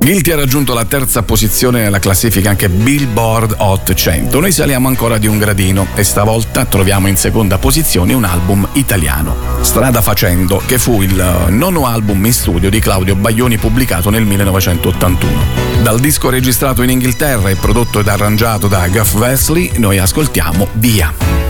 Guilty ha raggiunto la terza posizione nella classifica anche Billboard Hot 100. Noi saliamo ancora di un gradino e stavolta troviamo in seconda posizione un album italiano, Strada Facendo, che fu il nono album in studio di Claudio Baglioni pubblicato nel 1981. Dal disco registrato in Inghilterra e prodotto ed arrangiato da Guff Wesley, noi ascoltiamo Via.